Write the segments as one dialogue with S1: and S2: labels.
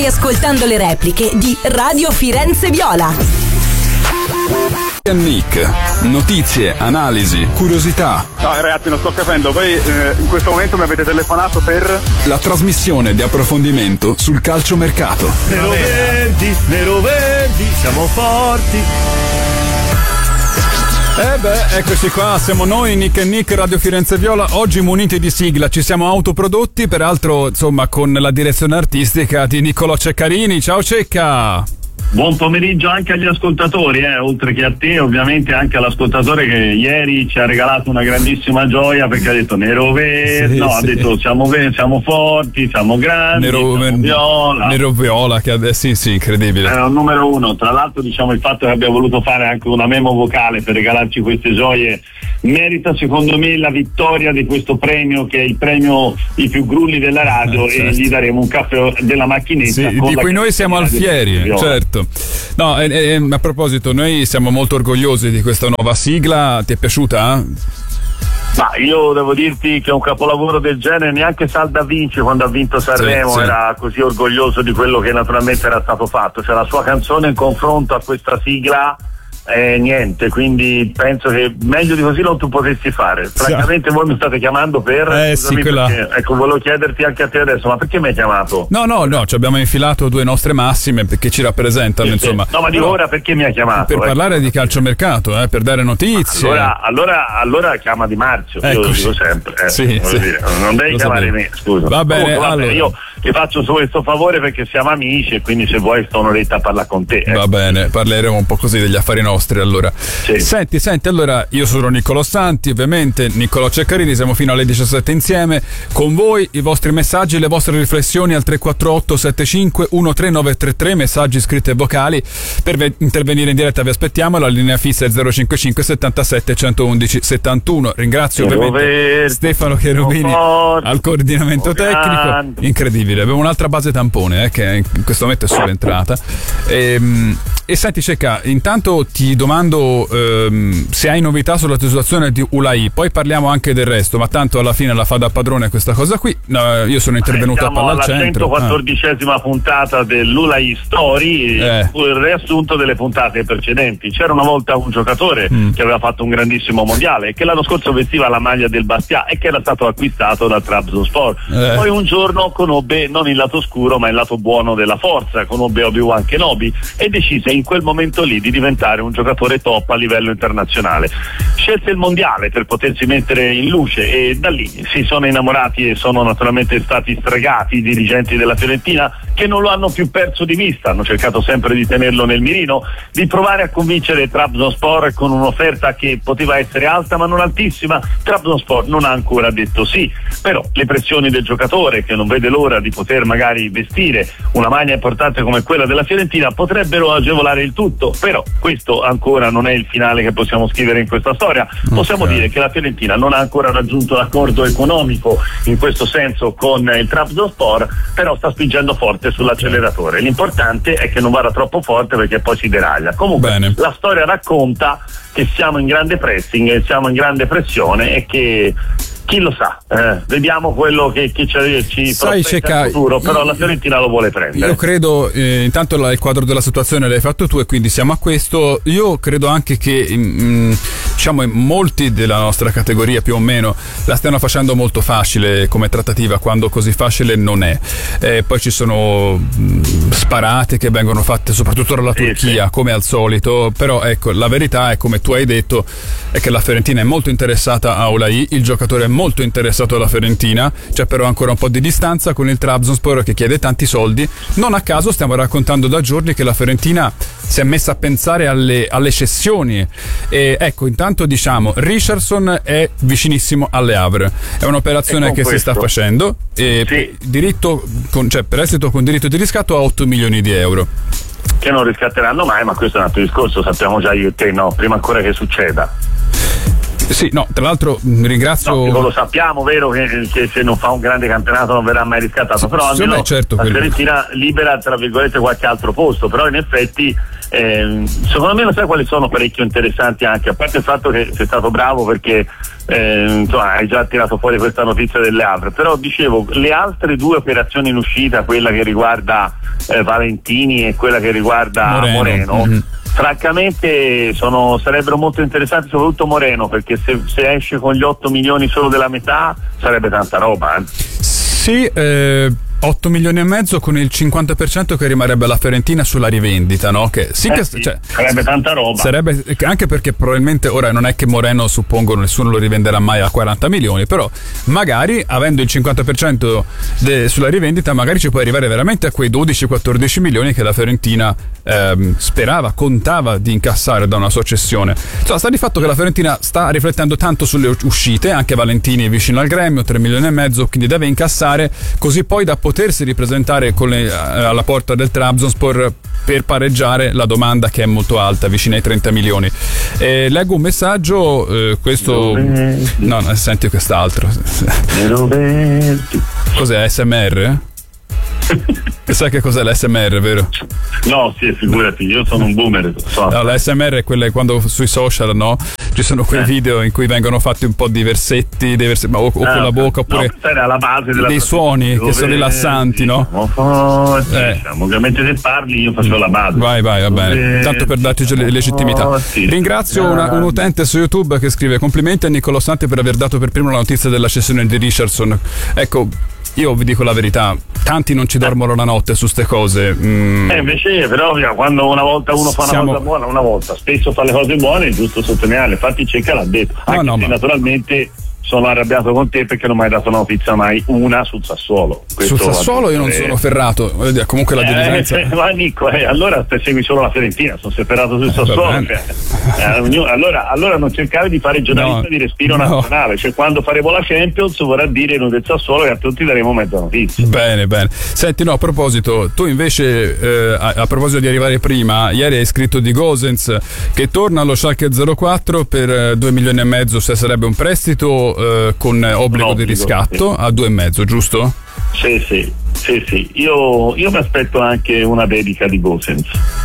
S1: Ascoltando le repliche di Radio Firenze Viola.
S2: Nick, notizie, analisi, curiosità.
S3: No ragazzi, non sto capendo, voi in questo momento mi avete telefonato per
S2: la trasmissione di approfondimento sul calciomercato.
S4: Nero verdi, siamo forti.
S5: Eccoci qua, siamo noi, Nick e Nick, Radio Firenze Viola, oggi muniti di sigla, ci siamo autoprodotti, peraltro insomma con la direzione artistica di Niccolò Ceccarini. Ciao Cecca!
S6: Buon pomeriggio anche agli ascoltatori, oltre che a te, ovviamente anche all'ascoltatore che ieri ci ha regalato una grandissima gioia perché ha detto nero verde, ha detto siamo forti, siamo grandi, siamo viola.
S5: Nero viola, che sì, incredibile.
S6: Era un numero uno. Tra l'altro diciamo il fatto che abbia voluto fare anche una memo vocale per regalarci queste gioie merita secondo me la vittoria di questo premio, che è il premio I più grulli della radio, certo. E gli daremo un caffè della macchinetta
S5: di cui noi siamo alfieri, certo. No, a proposito, noi siamo molto orgogliosi di questa nuova sigla. Ti è piaciuta?
S6: Ma io devo dirti che un capolavoro del genere neanche Salda Vinci, quando ha vinto Sanremo, era così orgoglioso di quello che naturalmente era stato fatto. Cioè la sua canzone in confronto a questa sigla niente, quindi penso che meglio di così non tu potessi fare. Francamente voi mi state chiamando per ecco, volevo chiederti anche a te adesso, ma perché mi hai chiamato?
S5: No, ci abbiamo infilato due nostre massime perché ci rappresentano, insomma.
S6: No, ma dico ora perché mi hai chiamato?
S5: Per parlare di calciomercato, per dare notizie.
S6: Allora chiama Di Marzio, io lo dico sempre. Dire, non devi chiamare me, scusa.
S5: Va bene, allora.
S6: Io ti faccio questo favore perché siamo amici e quindi se vuoi sto un'oretta a parlare con te.
S5: Va bene, parleremo un po' così degli affari nostri allora. Senti, allora io sono Niccolò Santi, ovviamente Niccolò Ceccarini, siamo fino alle 17 insieme con voi, i vostri messaggi, le vostre riflessioni al 348 75 13933, messaggi scritti e vocali. Per intervenire in diretta vi aspettiamo, la linea fissa è 055 77 111 71. Ringrazio ovviamente Stefano Cherubini al coordinamento tecnico, incredibile, abbiamo un'altra base tampone che in questo momento è subentrata. E senti Cecca, intanto ti domando se hai novità sulla situazione di ULAI, poi parliamo anche del resto, ma tanto alla fine la fa da padrone questa cosa qui. Io sono intervenuto a Palla al Centro.
S6: Siamo alla 114esima puntata dell'ULAI Story, il riassunto delle puntate precedenti. C'era una volta un giocatore che aveva fatto un grandissimo mondiale e che l'anno scorso vestiva la maglia del Bastia e che era stato acquistato da Trabzonspor. Poi un giorno conobbe non il lato scuro ma il lato buono della forza, conobbe Obi-Wan Kenobi e decise in quel momento lì di diventare un giocatore top a livello internazionale. Scelse il mondiale per potersi mettere in luce e da lì si sono innamorati e sono naturalmente stati stregati i dirigenti della Fiorentina, che non lo hanno più perso di vista, hanno cercato sempre di tenerlo nel mirino, di provare a convincere Trabzonspor con un'offerta che poteva essere alta ma non altissima. Trabzonspor non ha ancora detto sì, però le pressioni del giocatore, che non vede l'ora di poter magari vestire una maglia importante come quella della Fiorentina, potrebbero agevolare il tutto. Però questo ancora non è il finale che possiamo scrivere in questa storia. Possiamo dire che la Fiorentina non ha ancora raggiunto l'accordo economico in questo senso con il Trabzonspor, però sta spingendo forte sull'acceleratore. L'importante è che non vada troppo forte perché poi si deraglia. Comunque la storia racconta che siamo in grande pressing, siamo in grande pressione e che chi lo sa, vediamo quello che ci prospetta il futuro, però la Fiorentina lo vuole prendere.
S5: Io credo, intanto il quadro della situazione l'hai fatto tu e quindi siamo a questo. Io credo anche che diciamo molti della nostra categoria più o meno la stiano facendo molto facile come trattativa, quando così facile non è. Poi ci sono sparate che vengono fatte soprattutto dalla Turchia, come al solito, però ecco, la verità è, come tu hai detto, è che la Fiorentina è molto interessata a ULAI, il giocatore è molto interessato alla Fiorentina, c'è però ancora un po' di distanza con il Trabzonspor che chiede tanti soldi. Non a caso stiamo raccontando da giorni che la Fiorentina si è messa a pensare alle cessioni e ecco, intanto diciamo Richarlison è vicinissimo alle Havre, è un'operazione che si sta facendo e prestito con diritto di riscatto a 8 milioni di euro
S6: che non riscatteranno mai, ma questo è un altro discorso, sappiamo già io e te, no? Prima ancora che succeda.
S5: Sì, no, tra l'altro ringrazio.
S6: No, lo sappiamo, vero, che se non fa un grande campionato non verrà mai riscattato, però almeno
S5: certo,
S6: la Fiorentina libera tra virgolette qualche altro posto, però in effetti secondo me, non sai quali sono parecchio interessanti, anche a parte il fatto che sei stato bravo perché insomma, hai già tirato fuori questa notizia delle altre, però dicevo, le altre due operazioni in uscita, quella che riguarda Valentini e quella che riguarda Moreno. Mm-hmm. Francamente sarebbero molto interessanti, soprattutto Moreno, perché se esce con gli 8 milioni solo della metà sarebbe tanta roba.
S5: Sì, 8 milioni e mezzo con il 50% che rimarrebbe alla Fiorentina sulla rivendita, no? Che sì, cioè,
S6: sarebbe tanta roba.
S5: Sarebbe, anche perché probabilmente ora non è che Moreno, suppongo, nessuno lo rivenderà mai a 40 milioni, però magari avendo il 50% sulla rivendita magari ci puoi arrivare veramente a quei 12-14 milioni che la Fiorentina sperava, contava di incassare da una sua cessione. Insomma, sta di fatto che la Fiorentina sta riflettendo tanto sulle uscite, anche Valentini vicino al gremio, 3 milioni e mezzo, quindi deve incassare, così poi da potersi ripresentare alla porta del Trabzonspor per pareggiare la domanda che è molto alta, vicina ai 30 milioni. Leggo un messaggio, questo no, senti quest'altro. Cos'è, SMR? Sai che cos'è l'SMR, vero?
S6: No, sì, figurati, io sono un boomer.
S5: No, l'SMR è quelle quando sui social, no? Ci sono quei video in cui vengono fatti un po' di versetti, o con la bocca, oppure
S6: alla base dei
S5: suoni che sono rilassanti, no?
S6: Ovviamente se parli io faccio la base.
S5: Vai, va bene. Tanto per darti legittimità. Ringrazio un utente su YouTube che scrive: complimenti a Niccolò Santi per aver dato per primo la notizia della cessione di Richardson. Ecco, io vi dico la verità, tanti non ci dormono la notte su ste cose.
S6: Invece però quando una volta uno fa una cosa buona, una volta spesso fa le cose buone, è giusto sottolinearle. Infatti Cecca l'ha detto, naturalmente sono arrabbiato con te perché non mi hai dato notizia mai una sul Sassuolo.
S5: Sul Sassuolo io non sono ferrato, comunque la dirigenza.
S6: Ma Nico, allora te segui solo la Fiorentina, sono separato sul Sassuolo. Allora non cercare di fare giornalista di respiro nazionale, cioè quando faremo la Champions vorrà dire noi del Sassuolo che a tutti daremo mezza notizia.
S5: Bene. Senti, no, a proposito, tu invece a proposito di arrivare prima, ieri hai scritto di Gosens che torna allo Schalke 04 per 2 milioni e mezzo, se sarebbe un prestito con obbligo di riscatto a 2,5, giusto?
S6: Sì. Io mi aspetto anche una dedica di Gosens.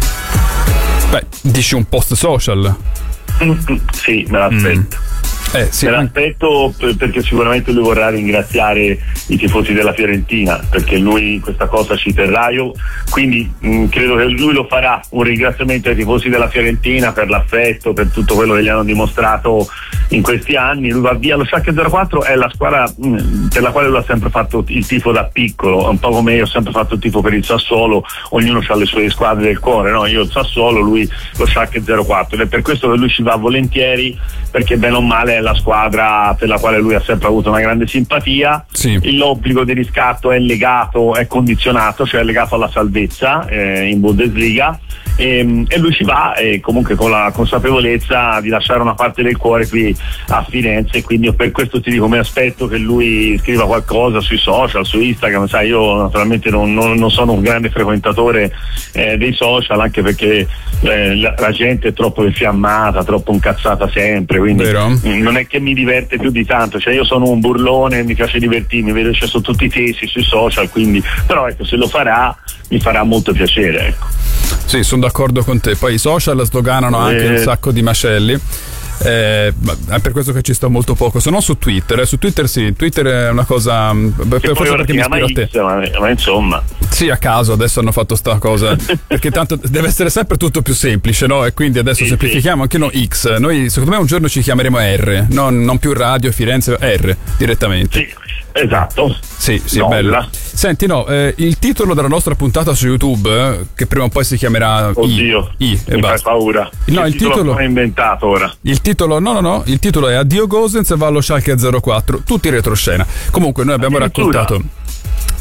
S5: Beh, dici un post social?
S6: Sì, me l'aspetto.
S5: Sì,
S6: me l'aspetto perché sicuramente lui vorrà ringraziare i tifosi della Fiorentina, perché lui questa cosa ci terrà, quindi credo che lui lo farà, un ringraziamento ai tifosi della Fiorentina per l'affetto, per tutto quello che gli hanno dimostrato in questi anni. Lui va via, lo Schalke 04 è la squadra per la quale lui ha sempre fatto il tifo da piccolo, un po' come io ho sempre fatto il tifo per il Sassuolo, ognuno ha le sue squadre del cuore, no? Io il Sassuolo, lui lo Schalke 04, ed è per questo che lui ci va volentieri, perché bene o male è la squadra per la quale lui ha sempre avuto una grande simpatia.
S5: Sì.
S6: L'obbligo di riscatto è condizionato, cioè è legato alla salvezza in Bundesliga, e lui ci va comunque con la consapevolezza di lasciare una parte del cuore qui a Firenze, quindi io per questo ti dico, mi aspetto che lui scriva qualcosa sui social, su Instagram. Sai, io naturalmente non sono un grande frequentatore dei social, anche perché la gente è troppo infiammata, troppo incazzata sempre, quindi non è che mi diverte più di tanto, cioè io sono un burlone, mi piace divertirmi, vedo che sono tutti tesi sui social, quindi però ecco, se lo farà mi farà molto piacere, ecco.
S5: Sì, sono d'accordo con te. Poi i social sdoganano anche un sacco di macelli. È per questo che ci sto molto poco, se no su Twitter. Su Twitter sì, Twitter è una cosa forse perché mi ispiro a te,
S6: ma insomma
S5: sì, a caso adesso hanno fatto sta cosa perché tanto deve essere sempre tutto più semplice, no? E quindi adesso semplifichiamo anche noi X. Noi secondo me un giorno ci chiameremo R, non più Radio Firenze, R direttamente.
S6: Sì, esatto.
S5: Sì, bello. Senti, il titolo della nostra puntata su YouTube, che prima o poi si chiamerà
S6: Oddio, mi fai paura.
S5: No, il titolo
S6: l'ho inventato ora.
S5: Il titolo è Addio Gosens, va allo Schalke 04, tutti in retroscena. Comunque noi abbiamo raccontato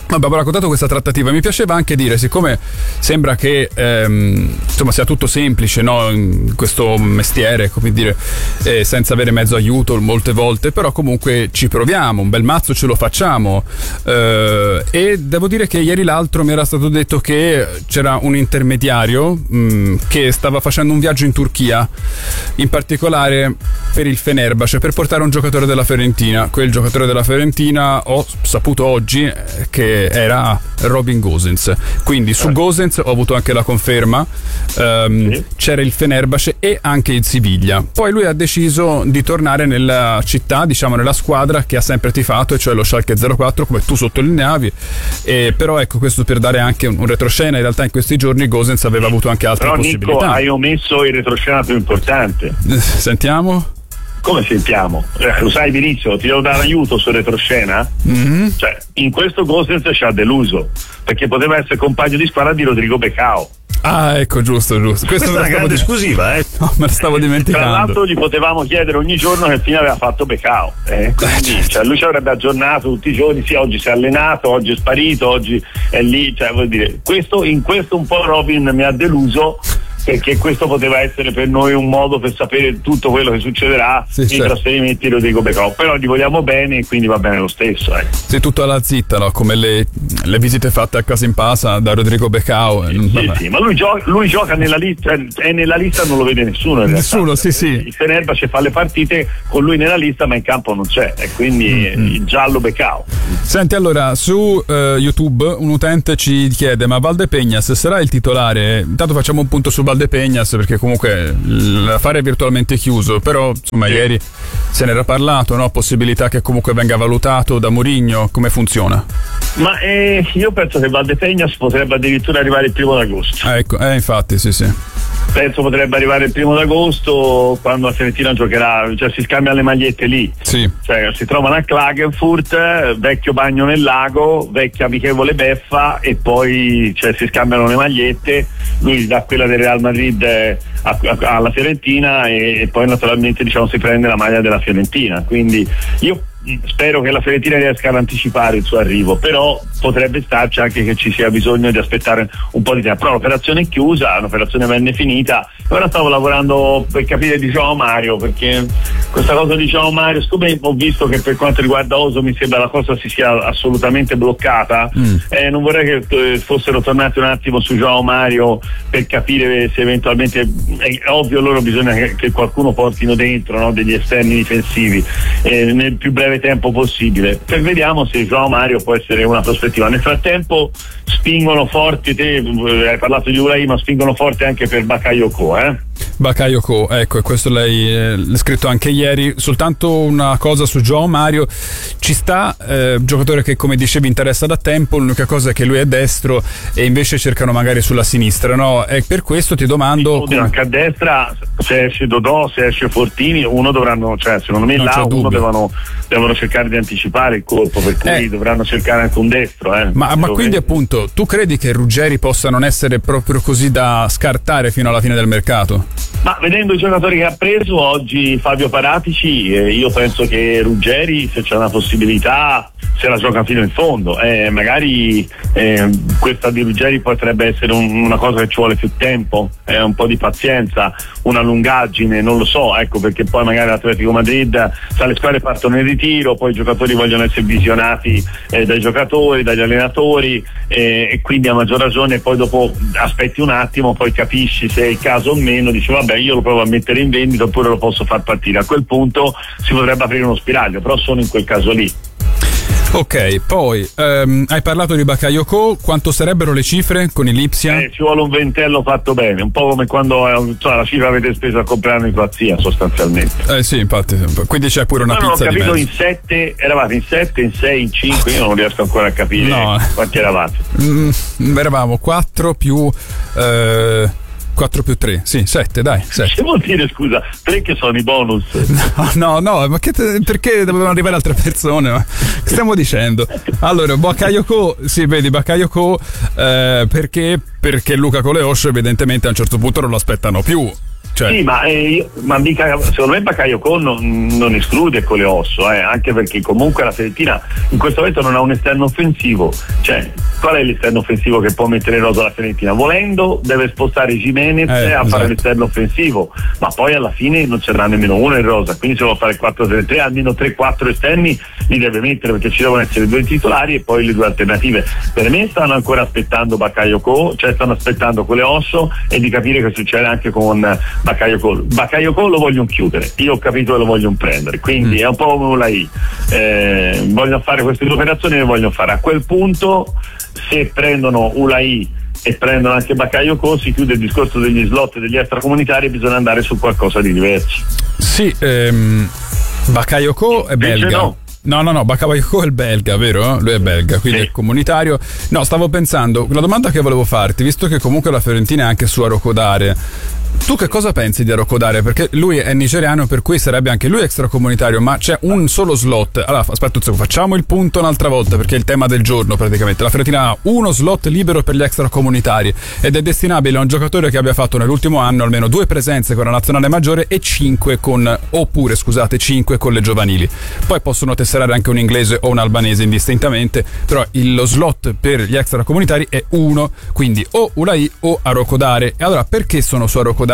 S5: Abbiamo raccontato questa trattativa. Mi piaceva anche dire, siccome sembra che insomma sia tutto semplice, no? In questo mestiere, come dire, senza avere mezzo aiuto molte volte, però comunque ci proviamo, un bel mazzo ce lo facciamo, e devo dire che ieri l'altro mi era stato detto che c'era un intermediario che stava facendo un viaggio in Turchia, in particolare per il Fenerbahce, per portare un giocatore della Fiorentina. Quel giocatore della Fiorentina ho saputo oggi che era Robin Gosens, quindi su Gosens ho avuto anche la conferma. C'era il Fenerbahce e anche il Siviglia. Poi lui ha deciso di tornare nella città, diciamo nella squadra che ha sempre tifato, e cioè lo Schalke 04, come tu sottolineavi. Però ecco, questo per dare anche un retroscena. In realtà in questi giorni Gosens aveva avuto anche altre possibilità.
S6: Nico, hai omesso il retroscena più importante.
S5: Sentiamo.
S6: Come sentiamo? Lo sai benissimo, ti devo dare aiuto sul retroscena? Cioè, in questo Gosens ci ha deluso, perché poteva essere compagno di squadra di Rodrigo Becao.
S5: Ah, ecco, giusto.
S4: Questa è una grande esclusiva,
S5: No, me la stavo dimenticando.
S6: Tra l'altro gli potevamo chiedere ogni giorno che fine aveva fatto Becao. Quindi, cioè, lui ci avrebbe aggiornato tutti i giorni, sì, oggi si è allenato, oggi è sparito, oggi è lì, cioè vuol dire, in questo un po' Robin mi ha deluso, perché questo poteva essere per noi un modo per sapere tutto quello che succederà nei trasferimenti di Rodrigo Becao, però gli vogliamo bene e quindi va bene lo stesso.
S5: Sì, tutto alla zitta, no? Come le visite fatte a casa in pasa da Rodrigo Becao.
S6: Sì, ma lui gioca nella lista, è nella lista, non lo vede nessuno in realtà.
S5: Nessuno, sì.
S6: Il Fenerbahce fa le partite con lui nella lista, ma in campo non c'è, e quindi il giallo Becao.
S5: Senti, allora, su YouTube un utente ci chiede: ma Valdepeñas sarà il titolare? Intanto facciamo un punto su Valdepeñas, perché comunque l'affare è virtualmente chiuso, però insomma ieri se ne era parlato, no? Possibilità che comunque venga valutato da Mourinho. Come funziona?
S6: Ma io penso che Valdepeñas potrebbe addirittura arrivare il 1° d'agosto.
S5: Ecco, infatti sì.
S6: Penso potrebbe arrivare il 1° d'agosto, quando la Fiorentina giocherà, cioè si scambiano le magliette lì.
S5: Sì.
S6: Cioè si trovano a Klagenfurt, vecchio bagno nel lago, vecchia amichevole beffa, e poi si scambiano le magliette. Lui dà quella del Real Madrid alla Fiorentina, e poi naturalmente si prende la maglia della Fiorentina. Quindi io spero che la Fiorentina riesca ad anticipare il suo arrivo, però potrebbe starci anche che ci sia bisogno di aspettare un po' di tempo. Però l'operazione è chiusa, l'operazione venne finita, ora stavo lavorando per capire di João Mario, perché questa cosa di João Mario, siccome ho visto che per quanto riguarda Oso mi sembra la cosa si sia assolutamente bloccata, non vorrei che fossero tornati un attimo su João Mario per capire se eventualmente, è ovvio, loro bisogna che qualcuno portino dentro, no, degli esterni difensivi nel più breve tempo possibile. Vediamo se João Mario può essere una prospettiva. Nel frattempo spingono forti, te hai parlato di Ulai, ma spingono forte anche per Bakayoko,
S5: Bakayoko, ecco, e questo lei l'ha scritto anche ieri. Soltanto una cosa su João Mario: ci sta, giocatore che come dicevi interessa da tempo, l'unica cosa è che lui è destro e invece cercano magari sulla sinistra, no? E per questo ti domando
S6: anche a destra, se esce Dodò, se esce Fortini, uno dovranno, secondo me là uno devono cercare di anticipare il colpo, per cui dovranno cercare anche un destro,
S5: ma quindi appunto tu credi che Ruggeri possa non essere proprio così da scartare fino alla fine del mercato?
S6: Ma vedendo i giocatori che ha preso oggi Fabio Paratici, io penso che Ruggeri, se c'è una possibilità, se la gioca fino in fondo. Magari questa di Ruggeri potrebbe essere una cosa che ci vuole più tempo, un po' di pazienza, una lungaggine, non lo so, ecco, perché poi magari l'Atletico Madrid, le squadre partono in ritiro, poi i giocatori vogliono essere visionati dai giocatori, dagli allenatori, e quindi a maggior ragione poi dopo aspetti un attimo, poi capisci se è il caso o meno, dici vabbè, io lo provo a mettere in vendita oppure lo posso far partire. A quel punto si potrebbe aprire uno spiraglio, però sono in quel caso lì.
S5: Ok, poi hai parlato di Bakayoko, quanto sarebbero le cifre con il Lipsia?
S6: Ci vuole un ventello fatto bene, un po' come quando la cifra avete speso a comprare in Croazia sostanzialmente.
S5: Sì, infatti, quindi c'è pure una pizza di mezzo.
S6: Ho capito, in 7, eravate in 7, in 6, in 5, io non riesco ancora a capire quanti eravate. Eravamo
S5: 4 più 4 più 3, sì, 7, dai. 7.
S6: Che vuol dire, scusa? 3 che sono i bonus?
S5: No, ma perché dovevano arrivare altre persone? Ma che stiamo dicendo? Allora, Bakayoko, sì, vedi, Bakayoko perché Luka Koleos evidentemente a un certo punto non lo aspettano più. Cioè.
S6: Sì, ma mica, secondo me Bakayoko non esclude con le osso, anche perché comunque la Fiorentina in questo momento non ha un esterno offensivo. Cioè, qual è l'esterno offensivo che può mettere in rosa la Fiorentina? Volendo deve spostare Gimenez a fare l'esterno offensivo, ma poi alla fine non ce n'era nemmeno uno in rosa, quindi se vuole fare 4-3-3 almeno 3-4 esterni li deve mettere, perché ci devono essere 2 titolari e poi le 2 alternative. Per me stanno ancora aspettando Bakayoko, cioè stanno aspettando con le osso e di capire che succede anche con Bakayoko lo vogliono chiudere, io ho capito che lo vogliono prendere, quindi è un po' come Ulai, vogliono fare queste 2 operazioni, le vogliono fare. A quel punto, se prendono Ulai e prendono anche Bakayoko, si chiude il discorso degli slot e degli extracomunitari, bisogna andare su qualcosa di diverso.
S5: Sì, Bakayoko è belga. No, Bakayoko è il belga, vero? Lui è belga, quindi è comunitario. No, stavo pensando, la domanda che volevo farti, visto che comunque la Fiorentina è anche su Arokodare, tu che cosa pensi di Arokodare? Perché lui è nigeriano, per cui sarebbe anche lui extracomunitario, ma c'è un solo slot. Allora, aspetta un secondo, facciamo il punto un'altra volta, perché è il tema del giorno praticamente. La Fiorentina ha uno slot libero per gli extracomunitari ed è destinabile a un giocatore che abbia fatto nell'ultimo anno almeno 2 presenze con la nazionale maggiore e 5 con le giovanili. Poi possono tesserare anche un inglese o un albanese indistintamente, però lo slot per gli extracomunitari è 1, quindi o Ulai o Arokodare. E allora perché sono su Arokodare?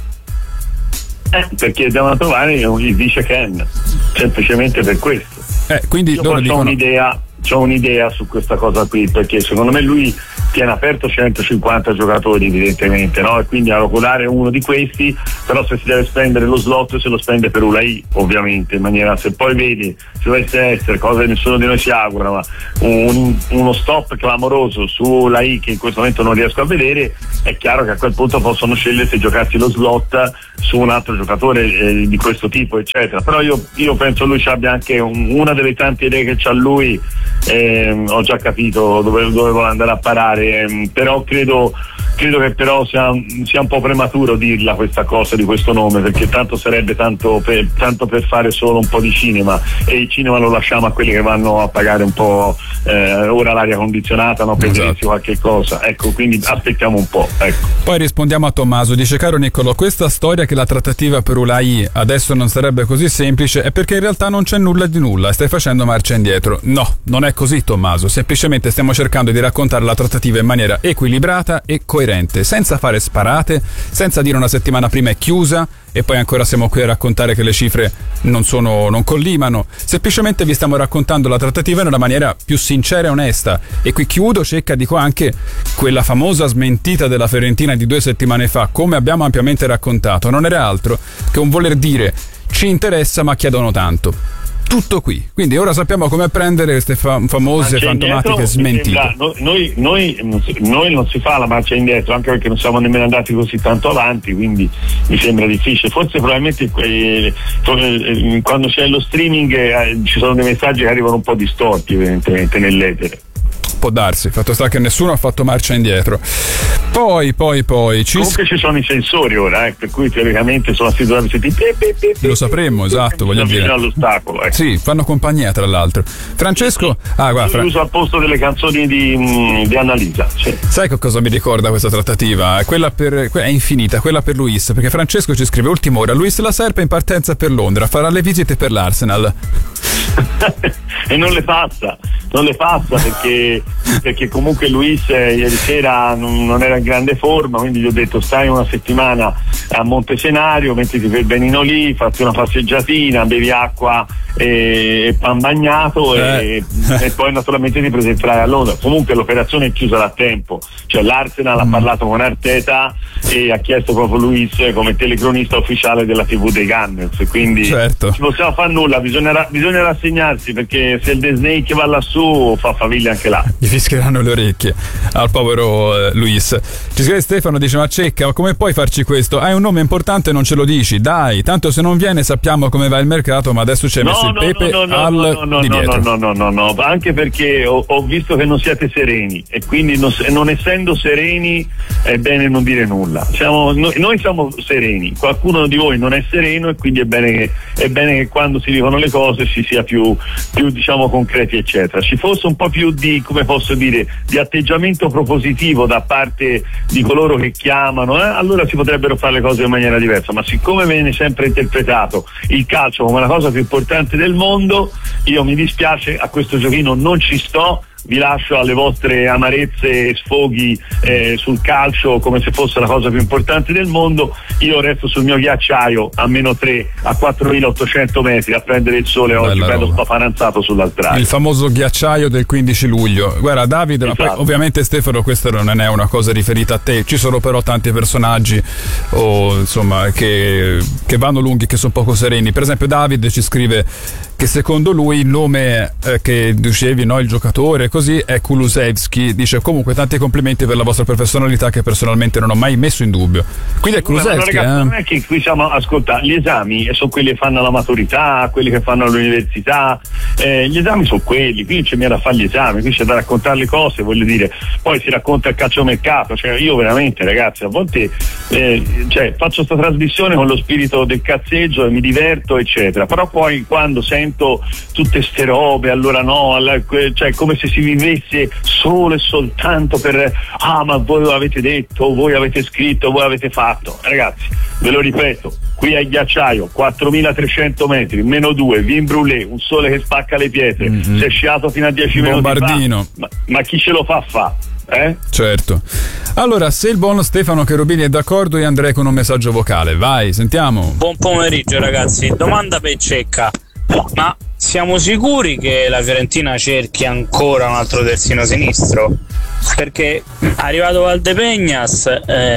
S6: Perché devono trovare il vice Ken, semplicemente per questo.
S5: Quindi
S6: io
S5: loro dicono...
S6: c'ho un'idea su questa cosa qui, perché secondo me lui tiene aperto 150 giocatori evidentemente, no? E quindi Arokodare è uno di questi, però se si deve spendere lo slot se lo spende per Ulai, ovviamente, in maniera, se poi vedi, se dovesse essere, cosa che nessuno di noi si augura, ma uno stop clamoroso su Ulai che in questo momento non riesco a vedere, è chiaro che a quel punto possono scegliere se giocarsi lo slot su un altro giocatore di questo tipo, eccetera. Però io penso lui ci abbia anche una delle tante idee che c'ha lui, ho già capito dove vuole andare a parare, però credo che però sia un po' prematuro dirla questa cosa di questo nome, perché tanto sarebbe tanto per fare solo un po' di cinema, e il cinema lo lasciamo a quelli che vanno a pagare un po' ora l'aria condizionata, no, per dirsi qualche cosa, ecco, quindi aspettiamo un po', ecco.
S5: Poi rispondiamo a Tommaso, dice: caro Niccolò, questa storia che la trattativa per Ulai adesso non sarebbe così semplice è perché in realtà non c'è nulla di nulla e stai facendo marcia indietro. No, non è così, Tommaso, semplicemente stiamo cercando di raccontare la trattativa in maniera equilibrata e coerente, senza fare sparate, senza dire una settimana prima è chiusa e poi ancora siamo qui a raccontare che le cifre non collimano. Semplicemente vi stiamo raccontando la trattativa in una maniera più sincera e onesta. E qui chiudo, Cecca, dico anche quella famosa smentita della Fiorentina di 2 settimane fa, come abbiamo ampiamente raccontato, non era altro che un voler dire ci interessa ma chiedono tanto. Tutto qui, quindi ora sappiamo come prendere queste famose fantomatiche smentite.
S6: Noi non si fa la marcia indietro, anche perché non siamo nemmeno andati così tanto avanti, quindi mi sembra difficile. Forse probabilmente quando c'è lo streaming ci sono dei messaggi che arrivano un po' distorti evidentemente nell'etere.
S5: Può darsi, fatto sta che nessuno ha fatto marcia indietro. Poi
S6: comunque ci sono i sensori ora, per cui teoricamente sono assicurati
S5: lo sapremmo, esatto, voglio dire
S6: all'ostacolo, ecco.
S5: Sì, fanno compagnia tra l'altro. Francesco, guarda,
S6: uso al posto delle canzoni di Annalisa, sì.
S5: Sai che cosa mi ricorda questa trattativa? È infinita, quella per Luis, perché Francesco ci scrive: ultima ora, Luis La Serpe in partenza per Londra, farà le visite per l'Arsenal.
S6: E non le passa perché comunque Luis ieri sera non era in grande forma, quindi gli ho detto: stai una settimana a Montesenario, mettiti per benino lì, fatti una passeggiatina, bevi acqua e pan bagnato e poi naturalmente ti presenterai a Londra. Comunque l'operazione è chiusa da tempo, cioè l'Arsenal ha parlato con Arteta e ha chiesto proprio Luis come telecronista ufficiale della TV dei Gunners, quindi
S5: certo,
S6: ci possiamo fare nulla, bisogna rassegnarsi, perché se il The Snake va lassù fa faville anche là.
S5: Gli fischieranno le orecchie al povero Luis. Ci scrive Stefano, dice: ma Cecca, ma come puoi farci questo? Hai un nome importante e non ce lo dici, dai, tanto se non viene sappiamo come va il mercato, ma adesso ci hai messo il pepe di dietro.
S6: No, anche perché ho visto che non siete sereni e quindi non essendo sereni è bene non dire nulla. Noi siamo sereni, qualcuno di voi non è sereno e quindi è bene che quando si dicono le cose si sia più più diciamo concreti eccetera. Ci fosse un po' più di, come posso dire, di atteggiamento propositivo da parte di coloro che chiamano, allora si potrebbero fare le cose in maniera diversa, ma siccome viene sempre interpretato il calcio come la cosa più importante del mondo, io mi dispiace, a questo giochino non ci sto. Vi lascio alle vostre amarezze e sfoghi sul calcio come se fosse la cosa più importante del mondo. Io resto sul mio ghiacciaio a -3 a 4.800 metri a prendere il sole.
S5: Bella
S6: oggi bello
S5: roba.
S6: spaparanzato sull'altrare.
S5: Il famoso ghiacciaio del 15 luglio. Guarda Davide,
S6: Esatto.
S5: ma poi, ovviamente Stefano, questa non è una cosa riferita a te, ci sono però tanti personaggi insomma che vanno lunghi, che sono poco sereni. Per esempio Davide ci scrive che secondo lui il nome che dicevi, no, il giocatore così, è Kulusevski. Dice comunque tanti complimenti per la vostra professionalità che personalmente non ho mai messo in dubbio. Quindi è Kulusevski.
S6: Ragazzi, non è che qui siamo, ascolta, gli esami sono quelli che fanno la maturità, quelli che fanno all'università, gli esami sono quelli, qui c'è da fare gli esami, qui c'è da raccontare le cose, voglio dire, poi si racconta il calciomercato, cioè io veramente ragazzi a volte faccio sta trasmissione con lo spirito del cazzeggio e mi diverto eccetera, però poi quando sento tutte ste robe, allora no, cioè come se si vivesse solo e soltanto per ma voi lo avete detto, voi avete scritto, voi avete fatto. Ragazzi, ve lo ripeto, qui al ghiacciaio 4.300 metri, -2, vin brûlé, un sole che spacca le pietre, si è sciato fino a 10 minuti
S5: Bombardino.
S6: ma chi ce lo fa?
S5: Certo. Allora, se il buon Stefano Cherubini è d'accordo, io andrei con un messaggio vocale. Vai, sentiamo.
S7: Buon pomeriggio ragazzi, domanda per Cecca. Ma siamo sicuri che la Fiorentina cerchi ancora un altro terzino sinistro? Perché arrivato Valdepeñas,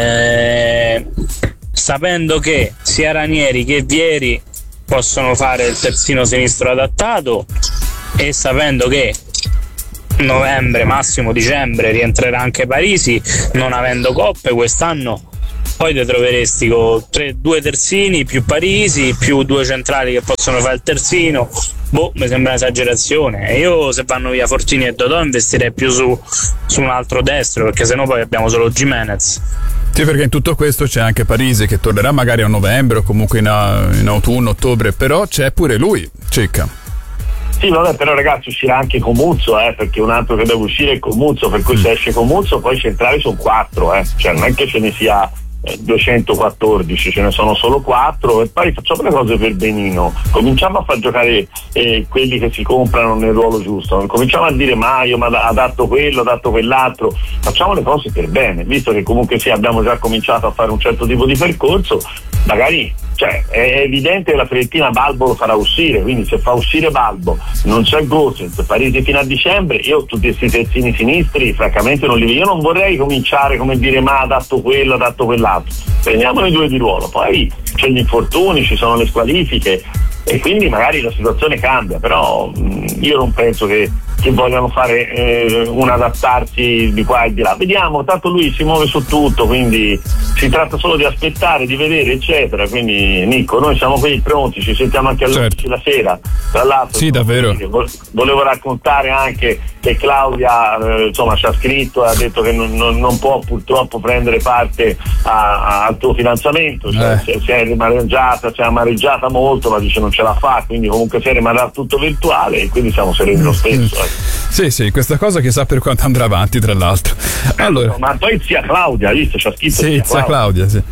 S7: sapendo che sia Ranieri che Vieri possono fare il terzino sinistro adattato, e sapendo che novembre, massimo dicembre, rientrerà anche Parisi, non avendo coppe quest'anno, poi ti troveresti con 2 terzini più Parisi più 2 centrali che possono fare il terzino. Mi sembra un'esagerazione. E io, se vanno via Fortini e Dodò, investirei più su un altro destro, perché sennò poi abbiamo solo Gimenez.
S5: Sì, perché in tutto questo c'è anche Parisi che tornerà magari a novembre o comunque in autunno, ottobre, però c'è pure lui, Cecca.
S6: Sì, vabbè, però ragazzi uscirà anche Comuzzo, perché un altro che deve uscire è Comuzzo, per cui se esce Comuzzo poi i centrali sono 4, cioè non è che ce ne sia 214, ce ne sono solo 4, e poi facciamo le cose per benino, cominciamo a far giocare quelli che si comprano nel ruolo giusto, cominciamo a dire io adatto quello, adatto quell'altro, facciamo le cose per bene, visto che comunque sì, abbiamo già cominciato a fare un certo tipo di percorso, magari è evidente che la Fiorentina Balbo lo farà uscire, quindi se fa uscire Balbo, non c'è Gosens, Parisi fino a dicembre, io tutti questi terzini sinistri francamente non li vedo. Io non vorrei cominciare come dire adatto quello, adatto quell'altro, prendiamone 2 di ruolo, poi c'è gli infortuni, ci sono le squalifiche e quindi magari la situazione cambia, però io non penso che vogliano fare un adattarsi di qua e di là. Vediamo, tanto lui si muove su tutto, quindi si tratta solo di aspettare, di vedere eccetera, quindi Nico, noi siamo qui pronti, ci sentiamo anche all'11 la sera. Tra l'altro
S5: sì, davvero.
S6: Volevo raccontare anche che Claudia ci ha scritto e ha detto che non può purtroppo prendere parte al tuo fidanzamento, si è amareggiata molto, ma dice non ce la fa, quindi comunque si rimarrà tutto virtuale e quindi siamo sereni lo stesso.
S5: Sì, questa cosa chissà per quanto andrà avanti, tra l'altro. Allora,
S6: ma poi zia Claudia, visto, c'ha scritto
S5: sì, zia Claudia, sì.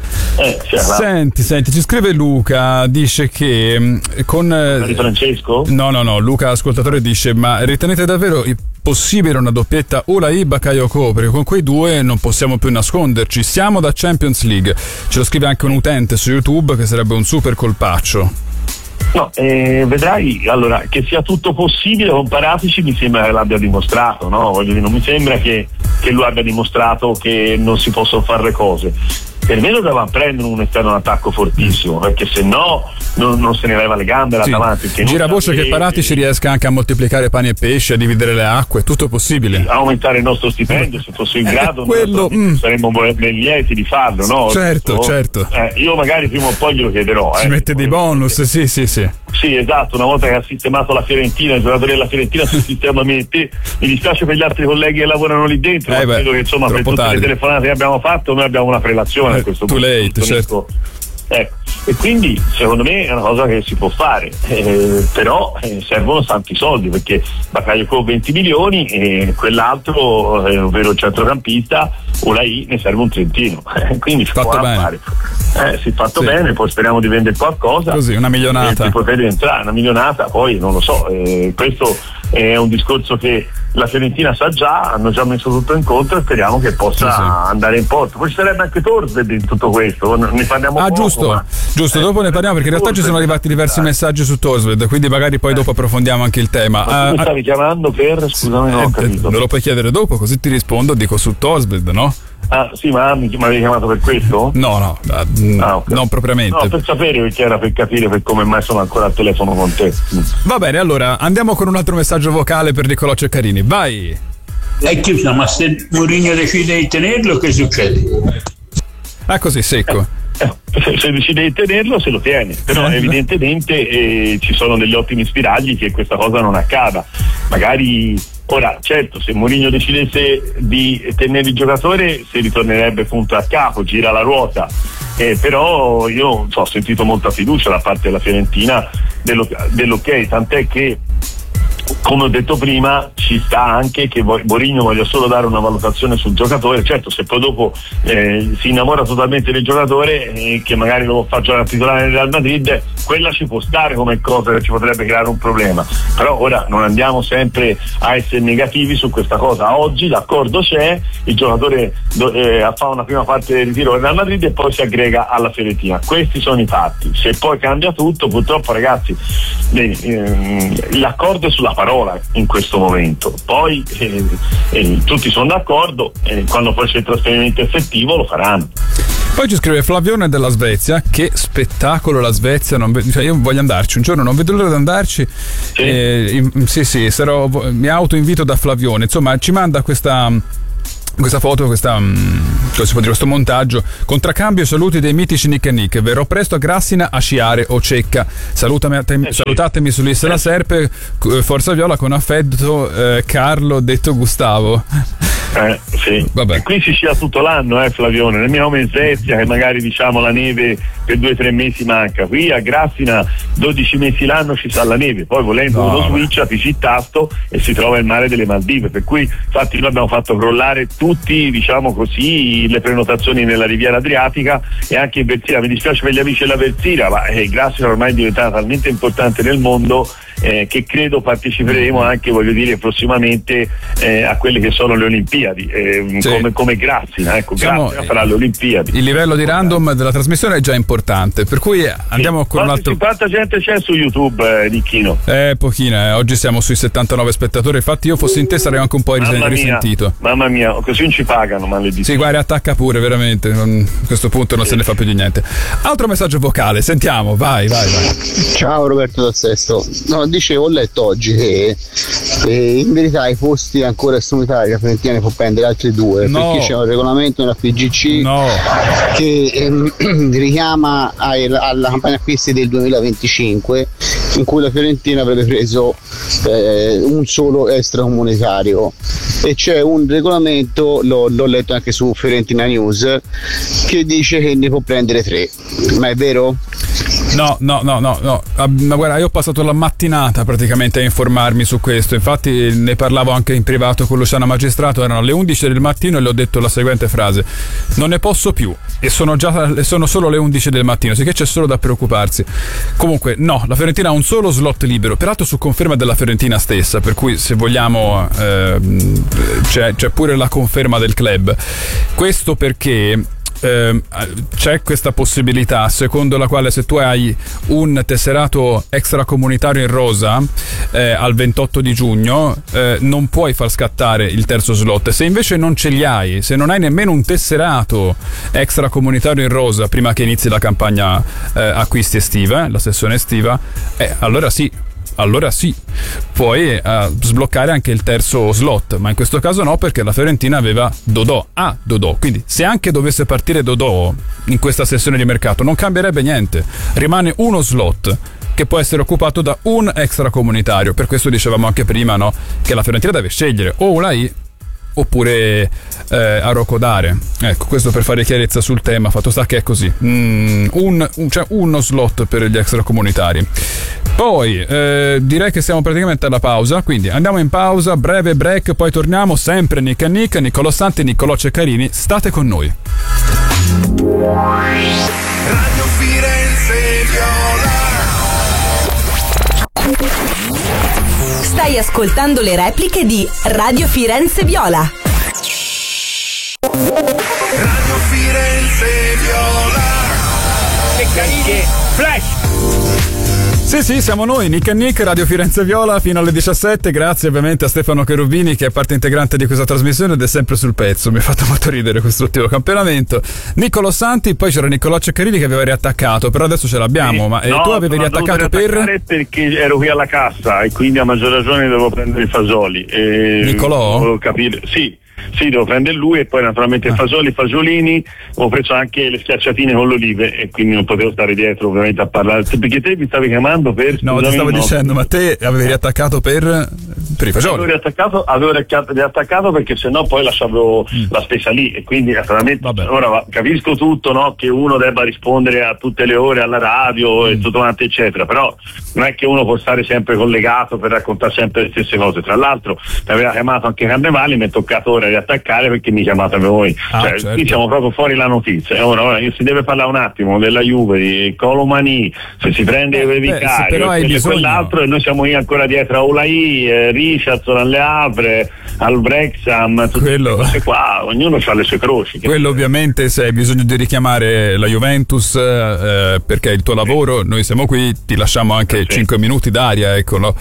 S5: Senti, ci scrive Luca, dice che con
S6: di Francesco?
S5: No, Luca ascoltatore dice: ma ritenete davvero possibile una doppietta Olaï-Bakayoko? Perché con quei due non possiamo più nasconderci, siamo da Champions League. Ce lo scrive anche un utente su YouTube che sarebbe un super colpaccio.
S6: No, vedrai, allora, che sia tutto possibile con Paratici mi sembra che l'abbia dimostrato, no? Voglio dire, non mi sembra che lui abbia dimostrato che non si possono fare le cose. Per me lo doveva prendere un esterno attacco fortissimo, perché se no non se ne leva le gambe là davanti.
S5: Gira voce che Paratici riesca anche a moltiplicare pani e pesci, a dividere le acque, tutto è possibile.
S6: Aumentare il nostro stipendio, se fosse in grado saremmo ben lieti di farlo, no?
S5: Certo.
S6: Io magari prima o poi glielo chiederò.
S5: Ci mette dei bonus, sì.
S6: Sì, esatto, una volta che ha sistemato la Fiorentina, i giocatori della Fiorentina si sistema me. Mi dispiace per gli altri colleghi che lavorano lì dentro, ma credo che insomma per tutte le telefonate che abbiamo fatto noi abbiamo una prelazione a questo
S5: too
S6: punto.
S5: Late, certo.
S6: Ecco. E quindi secondo me è una cosa che si può fare, però servono tanti soldi, perché Bakayoko 20 milioni e quell'altro, ovvero il centrocampista Olaì, ne serve un trentino, quindi si
S5: fatto
S6: può
S5: bene.
S6: fare. Sì, fatto bene, poi speriamo di vendere qualcosa,
S5: così una milionata,
S6: di poter entrare, una milionata, poi non lo so, questo è un discorso che la Fiorentina sa già, hanno già messo tutto in conto e speriamo che possa andare in porto. Poi ci sarebbe anche Torved in tutto questo, ne parliamo poco.
S5: Giusto, dopo ne parliamo, perché in realtà ci sono arrivati diversi messaggi su Torved, quindi magari poi dopo approfondiamo anche il tema.
S6: Ma tu mi stavi chiamando per, scusami, non ho capito.
S5: Me lo puoi chiedere dopo, così ti rispondo, dico su Torved, no?
S6: Ah sì, ma mi avevi chiamato per questo?
S5: No, okay. Non propriamente.
S6: No, per sapere, perché era per capire per come mai sono ancora al telefono con te.
S5: Va bene, allora andiamo con un altro messaggio vocale per Nicolò Ceccarini, vai!
S8: È chiuso, ma se Mourinho decide di tenerlo, che succede?
S5: Ah, così, secco.
S6: Se decide di tenerlo, se lo tiene, però evidentemente ci sono degli ottimi spiragli che questa cosa non accada. Magari ora, certo, se Mourinho decidesse di tenere il giocatore si ritornerebbe punto a capo, gira la ruota, però io ho sentito molta fiducia da parte della Fiorentina dell'ok, tant'è che, come ho detto prima, ci sta anche che Mourinho voglia solo dare una valutazione sul giocatore. Certo, se poi dopo si innamora totalmente del giocatore, che magari lo fa giocare a titolare nel Real Madrid, quella ci può stare come cosa che ci potrebbe creare un problema. Però ora non andiamo sempre a essere negativi su questa cosa. Oggi l'accordo c'è, il giocatore fa una prima parte del ritiro del Real Madrid e poi si aggrega alla Fiorentina. Questi sono i fatti. Se poi cambia tutto, purtroppo, ragazzi, l'accordo è sulla parola in questo momento, poi tutti sono d'accordo, quando poi c'è il trasferimento effettivo lo faranno.
S5: Poi ci scrive Flavione della Svezia: che spettacolo la Svezia, io voglio andarci un giorno, non vedo l'ora di andarci. Sì, mi autoinvito da Flavione, insomma ci manda questa foto, questo montaggio. Contraccambio, saluti dei mitici Nick e Nick. Verrò presto a Grassina a sciare o Cecca. Salutatemi sull'Isola Serpe. Forza Viola, con affetto, Carlo detto Gustavo.
S6: Sì. E qui si scia tutto l'anno, Flavione. Nel mio nome in Svezia, che magari la neve per 2-3 mesi manca. Qui a Grassina 12 mesi l'anno ci sta la neve, poi volendo uno switch, apri il tasto e si trova il mare delle Maldive. Per cui infatti noi abbiamo fatto crollare tutti, le prenotazioni nella Riviera Adriatica e anche in Versilia. Mi dispiace per gli amici della Versilia, ma Grassina ormai è diventata talmente importante nel mondo che credo parteciperemo anche, prossimamente a quelle che sono le Olimpiadi, come Grassina. Grassina farà le Olimpiadi.
S5: Il livello di random della trasmissione è già importante, per cui andiamo con un altro.
S6: Quanta gente c'è su YouTube, Ricchino?
S5: Pochina, oggi siamo sui 79 spettatori, infatti io fossi in te sarei anche un po' risentito.
S6: Mamma mia, così non ci pagano, maledizione.
S5: Sì, guarda, attacca pure, veramente, a questo punto non se ne fa più di niente. Altro messaggio vocale, sentiamo, vai.
S9: Ciao Roberto Dal Sesto. Dicevo, ho letto oggi che in verità i posti ancora strumentali la Fiorentina ne può prendere altri 2, perché c'è un regolamento nella FIGC che richiama alla campagna acquisti del 2025, in cui la Fiorentina avrebbe preso un solo extracomunitario, e c'è un regolamento, l'ho letto anche su Fiorentina News, che dice che ne può prendere 3, ma è vero?
S5: No, ma guarda, io ho passato la mattinata praticamente a informarmi su questo, infatti ne parlavo anche in privato con Luciana Magistrato, erano le 11 del mattino e le ho detto la seguente frase: non ne posso più, e sono solo le 11 del mattino, sicché c'è solo da preoccuparsi. Comunque no, la Fiorentina ha un solo slot libero, peraltro su conferma della Fiorentina stessa, per cui se vogliamo c'è pure la conferma del club. Questo perché c'è questa possibilità secondo la quale se tu hai un tesserato extracomunitario in rosa al 28 di giugno non puoi far scattare il terzo slot. Se invece non ce li hai, se non hai nemmeno un tesserato extracomunitario in rosa prima che inizi la campagna acquisti estiva, la sessione estiva, allora sì, puoi sbloccare anche il terzo slot, ma in questo caso no, perché la Fiorentina aveva Dodò. Quindi se anche dovesse partire Dodò in questa sessione di mercato non cambierebbe niente, rimane uno slot che può essere occupato da un extracomunitario. Per questo dicevamo anche prima, no, che la Fiorentina deve scegliere o Olaì oppure Arocodare. Ecco, questo per fare chiarezza sul tema, fatto sta che è così. C'è uno slot per gli extracomunitari. Poi direi che siamo praticamente alla pausa, quindi andiamo in pausa, breve break, poi torniamo sempre Nick and Nick, Niccolò Santi, Niccolò Ceccarini, state con noi.
S10: Radio Firenze Viola.
S1: Stai ascoltando le repliche di Radio Firenze Viola.
S10: Radio Firenze Viola.
S4: Ceccarini Flash.
S5: Sì, siamo noi, Nick and Nick, Radio Firenze Viola, fino alle 17. Grazie ovviamente a Stefano Cherubini, che è parte integrante di questa trasmissione ed è sempre sul pezzo. Mi ha fatto molto ridere quest'ultimo campionamento. Niccolò Santi, poi c'era Niccolò Ceccarini che aveva riattaccato, però adesso ce l'abbiamo.
S6: Sì,
S5: Ma tu avevi riattaccato per?
S6: Perché ero qui alla cassa e quindi a maggior ragione dovevo prendere i fasoli.
S5: Niccolò?
S6: Volevo capire, sì, devo prendere lui e poi naturalmente fasoli, fagiolini, ho preso anche le schiacciatine con l'olive e quindi non potevo stare dietro ovviamente a parlare, perché te mi stavi chiamando per...
S5: No, ti stavo dicendo, ma te avevi riattaccato per i fagioli?
S6: Avevo riattaccato perché sennò poi lasciavo la spesa lì e quindi naturalmente ora capisco tutto, no? Che uno debba rispondere a tutte le ore alla radio e tutto quanto eccetera, però non è che uno può stare sempre collegato per raccontare sempre le stesse cose. Tra l'altro mi aveva chiamato anche Carnevali, mi è toccato ora riattaccare perché mi chiamate voi,
S5: certo.
S6: Qui siamo proprio fuori la notizia. Ora si deve parlare un attimo della Juve, di Colomani, se si prende Vicario,
S5: però hai bisogno...
S6: quell'altro, e noi siamo lì ancora dietro a Ulai, Richardson, alle Havre, al Wrexham, tutte queste cose qua, ognuno ha le sue croci.
S5: Quello ovviamente, se hai bisogno di richiamare la Juventus perché è il tuo lavoro, noi siamo qui, ti lasciamo anche 5 minuti d'aria, ecco. No,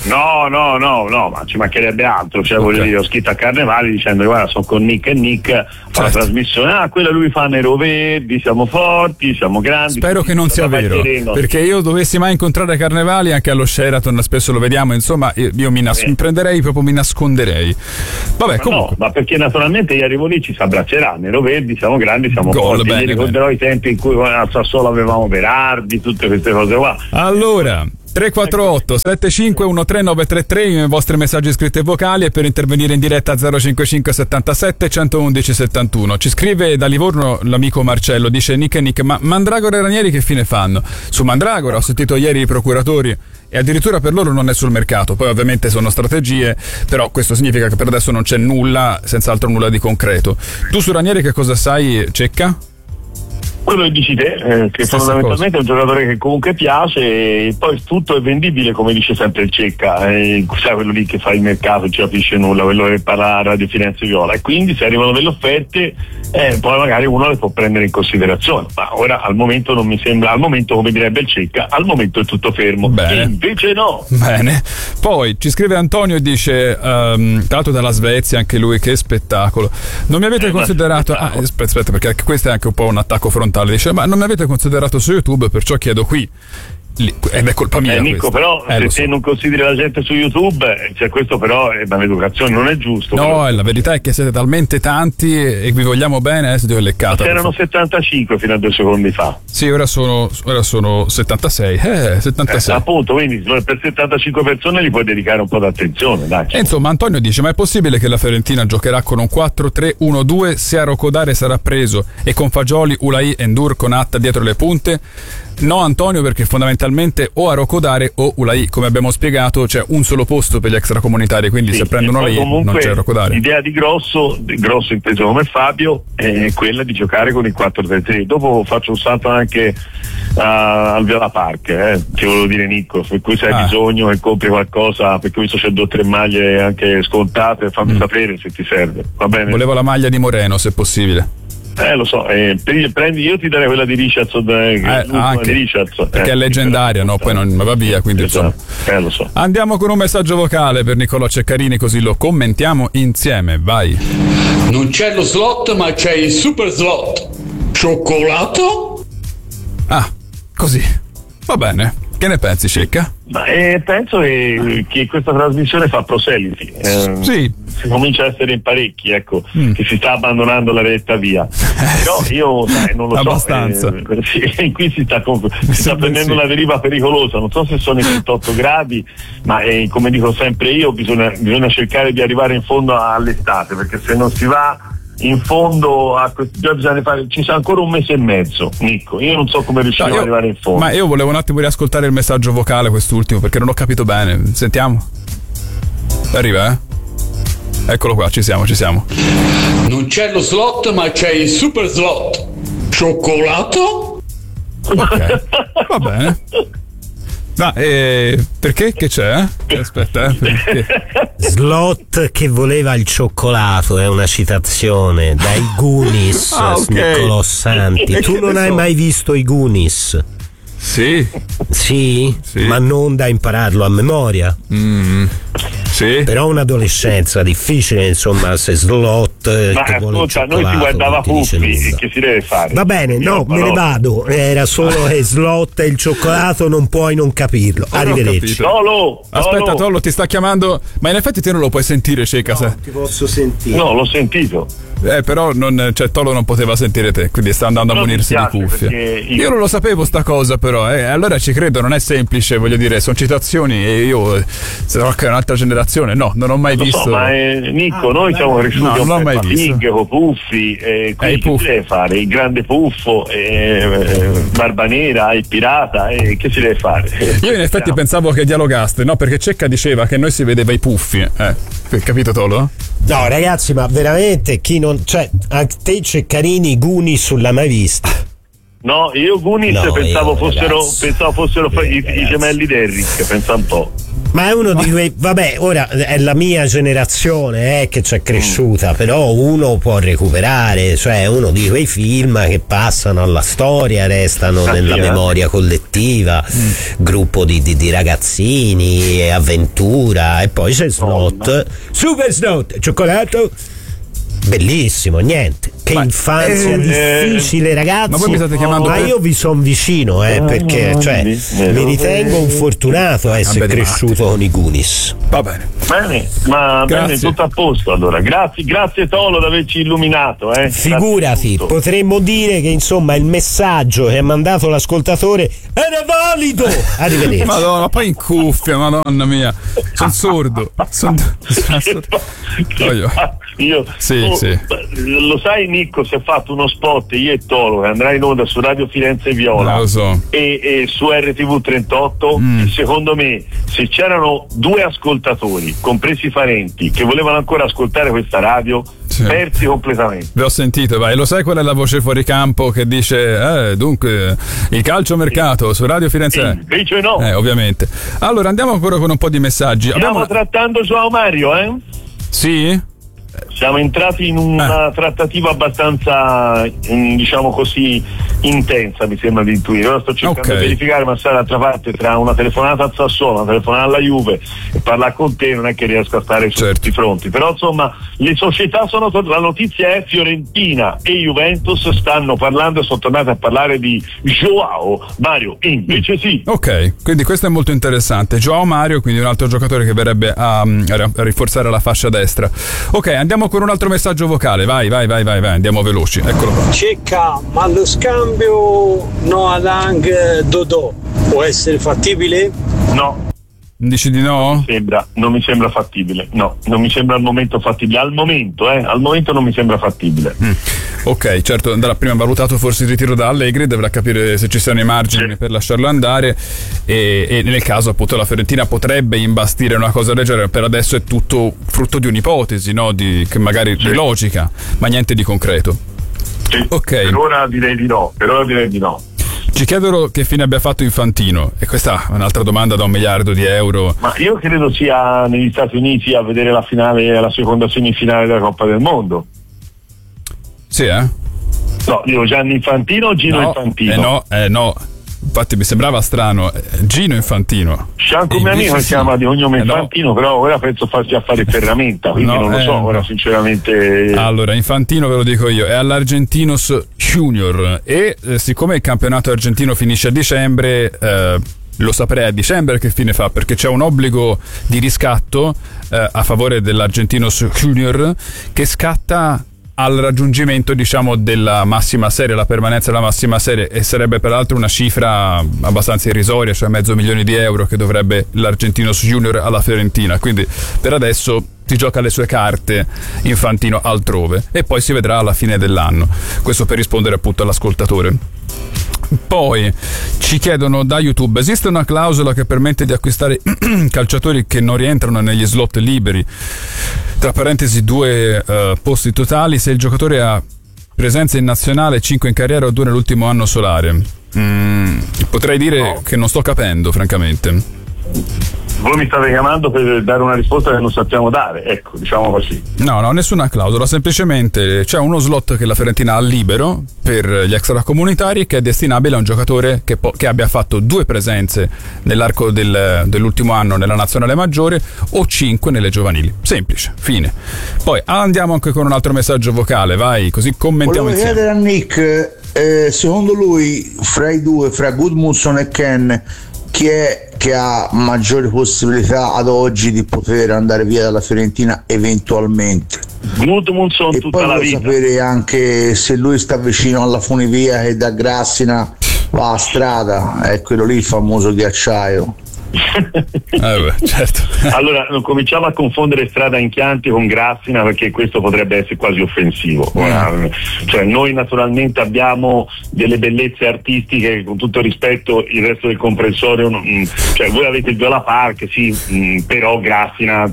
S6: ma ci mancherebbe altro, voglio dire, ho scritto a Carnevali dicendo guarda, sono con Nick e Nick, fa la trasmissione, quella lui fa Nero Verdi, siamo forti, siamo grandi.
S5: Spero che non sia vero, perché io dovessi mai incontrare Carnevali anche allo Sheraton, spesso lo vediamo, insomma io mi prenderei, proprio mi nasconderei. Vabbè, comunque.
S6: No, ma perché naturalmente io arrivo lì, ci si abbraccerà, Nero Verdi, siamo grandi, siamo forti. Mi ricorderò i tempi in cui al Sassuolo avevamo Berardi, tutte queste cose qua.
S5: Allora 348 7513 933 i vostri messaggi scritti e vocali, e per intervenire in diretta 055 77 111 71. Ci scrive da Livorno l'amico Marcello, dice Nick e Nick, ma Mandragora e Ranieri che fine fanno? Su Mandragora ho sentito ieri i procuratori e addirittura per loro non è sul mercato, poi ovviamente sono strategie, però questo significa che per adesso non c'è nulla, senz'altro nulla di concreto. Tu su Ranieri che cosa sai, Cecca?
S6: Quello che dici te, che fondamentalmente è un giocatore che comunque piace, e poi tutto è vendibile, come dice sempre il Cecca, sai, quello lì che fa il mercato, non ci capisce nulla, quello che parla a Radio Firenze Viola, e quindi se arrivano delle offerte poi magari uno le può prendere in considerazione, ma ora al momento non mi sembra, al momento, come direbbe il Cecca, al momento è tutto fermo.
S5: Bene.
S6: E invece no.
S5: Bene. Poi ci scrive Antonio e dice, tra l'altro dalla Svezia anche lui, che spettacolo, non mi avete considerato, aspetta perché questo è anche un po' un attacco frontale, dice, ma non mi avete considerato su YouTube, perciò chiedo qui. Ed è colpa mia.
S6: Nico, però se te non consideri la gente su YouTube, questo però è maleducazione, non è giusto.
S5: No, la verità è che siete talmente tanti e vi vogliamo bene, adesso ti ho leccata.
S6: C'erano 75 fino a 2 secondi fa.
S5: Sì, ora sono 76. 76.
S6: Appunto, quindi per 75 persone gli puoi dedicare un po' d'attenzione, dai.
S5: Insomma, Antonio dice, ma è possibile che la Fiorentina giocherà con un 4-3-1-2 se Arocodare sarà preso e con Fagioli, Ulai e Ndur con Atta dietro le punte? No, Antonio, perché fondamentalmente o Arocodare o Ulai, come abbiamo spiegato, c'è un solo posto per gli extracomunitari, quindi se prendono Ulai non c'è Arocodare.
S6: L'idea di Grosso inteso come Fabio, è quella di giocare con il 4-3-3. Dopo faccio un salto anche al Viola Park, ti volevo dire, Nico, per cui se hai bisogno e compri qualcosa, perché ho visto c'è 2 o 3 maglie anche scontate, fammi sapere se ti serve, va bene?
S5: Volevo la maglia di Moreno, se possibile.
S6: Lo so, prendi, io ti darei quella di Richardson,
S5: anche,
S6: di Richardson,
S5: perché è leggendaria, no? Poi non va via, quindi insomma.
S6: Lo so.
S5: Andiamo con un messaggio vocale per Niccolò Ceccarini, così lo commentiamo insieme, vai.
S11: Non c'è lo slot, ma c'è il super slot. Cioccolato?
S5: Così. Va bene. Che ne pensi, Cecca?
S6: Ma penso che questa trasmissione fa proseliti.
S5: Sì.
S6: Si comincia a essere in parecchi, ecco, che si sta abbandonando la retta via. Però io non lo
S5: abbastanza.
S6: Sì, qui si sta prendendo una deriva pericolosa. Non so se sono i 28 gradi, ma come dico sempre io, bisogna cercare di arrivare in fondo all'estate, perché se non si va in fondo a questo, già bisogna fare, ci sta ancora un mese e mezzo, Nicco. Io non so come riusciremo ad arrivare in fondo.
S5: Ma io volevo un attimo riascoltare il messaggio vocale, quest'ultimo, perché non ho capito bene. Sentiamo. Arriva, Eccolo qua, ci siamo.
S11: Non c'è lo slot, ma c'è il super slot. Cioccolato?
S5: Ok, va bene. Ma perché? Che c'è? Aspetta, perché?
S12: Slot che voleva il cioccolato, è una citazione dai Goonies, Niccolò Santi. Tu non hai mai visto i Goonies?
S5: Sì.
S12: Sì? Ma non da impararlo a memoria.
S5: Sì.
S12: Però un'adolescenza difficile, insomma, se Slot
S6: ma
S12: che vuole
S6: ascolta, noi si guardava Puffi, che si deve fare?
S12: Va bene, no, me ne vado. Era solo che Slot e il cioccolato non puoi non capirlo. Arrivederci.
S5: Aspetta, Tollo ti sta chiamando. Ma in effetti te non lo puoi sentire, Ceca.
S12: No, ti posso sentire.
S6: No, l'ho sentito.
S5: Però Tollo non poteva sentire te, quindi sta andando a munirsi di cuffie. Io non lo sapevo sta cosa, però allora ci credo, non è semplice, voglio dire, sono citazioni e io sarò che è un'altra generazione, no, non ho mai visto.
S6: So, ma Nicco, noi siamo cresciuti con Peppa Pig, con Puffi, quindi che si deve fare? Il grande Puffo, Barbanera, il pirata, che si deve fare?
S5: Io in effetti pensavo che dialogaste, no? Perché Cecca diceva che noi si vedeva i Puffi, capito Tolo?
S12: No ragazzi, ma veramente chi non, cioè a te Ceccarini Goonies sulla mai vista?
S6: No, io Goonies pensavo fossero i gemelli Derrick, pensa un po'.
S12: Ma è uno di quei, vabbè, ora è la mia generazione che c'è cresciuta, però uno può recuperare, cioè è uno di quei film che passano alla storia, restano nella memoria collettiva, gruppo di ragazzini, avventura, e poi c'è Slot, Super Slot, cioccolato. Bellissimo, niente. Che infanzia difficile, ragazzi.
S5: Ma voi mi state chiamando?
S12: Ma io vi sono vicino, perché mi ritengo un fortunato a essere cresciuto con i Goonies.
S5: Va bene.
S6: Bene, tutto a posto allora. Grazie Tolo di averci illuminato.
S12: Figurati, potremmo dire che insomma il messaggio che ha mandato l'ascoltatore era valido. Arrivederci.
S5: Madonna, poi in cuffia, madonna mia. Sono sordo.
S6: Io lo sai Nicco, si è fatto uno spot io e Tolo che andrà in onda su Radio Firenze Viola,
S5: lo so.
S6: e su RTV 38 e secondo me se c'erano due ascoltatori, compresi Farenti, che volevano ancora ascoltare questa radio, persi completamente.
S5: Vi ho sentito, vai. Lo sai qual è la voce fuori campo che dice dunque il calciomercato su Radio Firenze?
S6: Invece no.
S5: Ovviamente. Allora andiamo ancora con un po' di messaggi.
S6: Stiamo trattando João Mario,
S5: Sì?
S6: Siamo entrati in una trattativa abbastanza, diciamo così, intensa, mi sembra di intuire. Ora sto cercando di verificare, ma sai, d'altra parte tra una telefonata al Sassuolo, una telefonata alla Juve e parlare con te non è che riesco a stare su tutti i fronti. Però insomma le società sono la notizia è Fiorentina e Juventus stanno parlando e sono tornati a parlare di João Mario, invece sì.
S5: Ok, quindi questo è molto interessante. João Mario, quindi un altro giocatore che verrebbe a rinforzare la fascia destra. Ok, andiamo con un altro messaggio vocale, vai, andiamo veloci, eccolo qua.
S13: Cecca, ma lo scambio Noah Lang Dodò può essere fattibile?
S6: No.
S5: Dici di no?
S6: Non mi sembra fattibile, no, non mi sembra al momento fattibile, al momento non mi sembra fattibile.
S5: Ok, certo, andrà prima valutato forse il ritiro da Allegri, dovrà capire se ci siano i margini per lasciarlo andare e nel caso appunto la Fiorentina potrebbe imbastire una cosa leggera, per adesso è tutto frutto di un'ipotesi, no? Che magari di logica, ma niente di concreto. Ok.
S6: Per ora direi di no.
S5: Ci chiedono che fine abbia fatto Infantino, e questa è un'altra domanda da €1 miliardo.
S6: Ma io credo sia negli Stati Uniti a vedere la finale, la seconda semifinale della Coppa del Mondo.
S5: Sì,
S6: No, dico Gianni Infantino o Gino Infantino?
S5: No. Infatti mi sembrava strano. Gino Infantino.
S6: C'è anche un mio amico che si chiama di cognome Infantino, però ora penso farsi affare ferramenta, quindi non lo so, ora sinceramente.
S5: Allora, Infantino ve lo dico io, è all'Argentinos Junior e siccome il campionato argentino finisce a dicembre, lo saprei a dicembre che fine fa, perché c'è un obbligo di riscatto a favore dell'Argentinos Junior che scatta al raggiungimento, diciamo, della massima serie, la permanenza della massima serie, e sarebbe peraltro una cifra abbastanza irrisoria, cioè €500.000 che dovrebbe l'Argentinos Junior alla Fiorentina. Quindi per adesso si gioca le sue carte Infantino altrove e poi si vedrà alla fine dell'anno. Questo per rispondere appunto all'ascoltatore. Poi ci chiedono da YouTube: esiste una clausola che permette di acquistare calciatori che non rientrano negli slot liberi, tra parentesi 2 posti totali, se il giocatore ha presenza in nazionale, 5 in carriera o 2 nell'ultimo anno solare? Potrei dire che non sto capendo, francamente.
S6: Voi mi state chiamando per dare una risposta che non sappiamo dare, ecco, diciamo così.
S5: No, nessuna clausola, semplicemente c'è uno slot che la Fiorentina ha libero per gli extracomunitari, che è destinabile a un giocatore che abbia fatto 2 presenze nell'arco dell'ultimo anno nella nazionale maggiore o 5 nelle giovanili. Semplice, fine. Poi andiamo anche con un altro messaggio vocale, vai, così commentiamo insieme.
S14: Volevo chiedere a Nick, secondo lui fra i due, fra Gudmundsson e Ken, chi è che ha maggiori possibilità ad oggi di poter andare via dalla Fiorentina eventualmente?
S6: Gudmundsson
S14: e
S6: tutta
S14: poi
S6: la vita.
S14: sapere anche se lui sta vicino alla funivia che da Grassina va a Strada, è quello lì il famoso ghiacciaio.
S5: Certo.
S6: Allora non cominciamo a confondere Strada in Chianti con Grassina, perché questo potrebbe essere quasi offensivo. Cioè noi naturalmente abbiamo delle bellezze artistiche, con tutto rispetto il resto del comprensorio, cioè voi avete il Viola Park, sì, però Grassina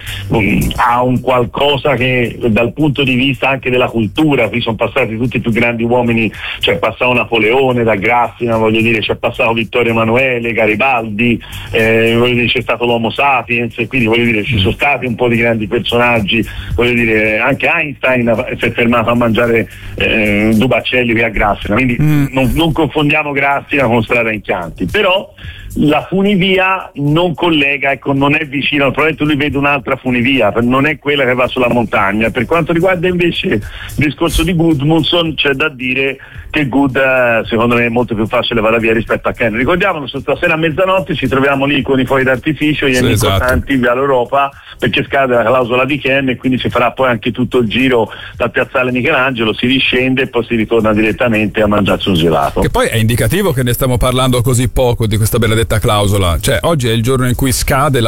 S6: ha un qualcosa che dal punto di vista anche della cultura, qui sono passati tutti i più grandi uomini, cioè passato Napoleone da Grassina, voglio dire, c'è passato Vittorio Emanuele, Garibaldi, voglio dire, c'è stato l'Homo sapiens, e quindi voglio dire ci sono stati un po' di grandi personaggi, voglio dire anche Einstein si è fermato a mangiare 2 baccelli qui a Grassina, quindi non confondiamo Grassina con Strada in Chianti, però la funivia non collega, ecco, non è vicino, probabilmente lui vede un'altra funivia, non è quella che va sulla montagna. Per quanto riguarda invece il discorso di Gudmundsson, c'è da dire che secondo me è molto più facile vada via rispetto a Ken. Ricordiamolo, stasera a mezzanotte ci troviamo lì con i fuochi d'artificio, gli amici importanti via l'Europa, perché scade la clausola di Ken e quindi si farà poi anche tutto il giro dal piazzale Michelangelo, si riscende e poi si ritorna direttamente a mangiarsi un gelato.
S5: Che poi è indicativo che ne stiamo parlando così poco di questa benedetta clausola, cioè oggi è il giorno in cui scade